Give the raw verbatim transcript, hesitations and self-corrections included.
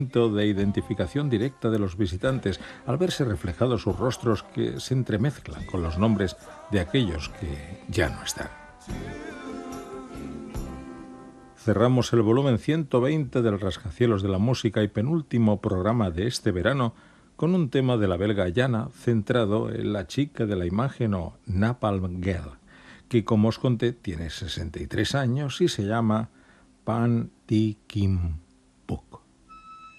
de identificación directa de los visitantes al verse reflejados sus rostros que se entremezclan con los nombres de aquellos que ya no están. Cerramos el volumen ciento veinte del Rascacielos de la Música y penúltimo programa de este verano con un tema de la belga Yana centrado en la chica de la imagen o Napalm Girl, que como os conté tiene sesenta y tres años y se llama Pan Ti Kim.